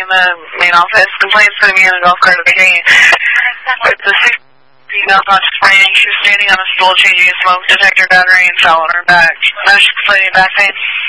the main office. Complaints putting me in a golf cart at the gate. The female not spraying. She was standing on a stool changing a smoke detector battery and fell on her back. Now she's complaining back pain.